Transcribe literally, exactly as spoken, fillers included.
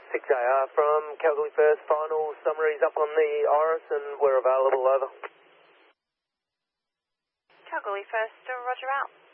six A R from Calgary First, final summaries up on the Iris and we're available, over. Calgary First, uh, roger out.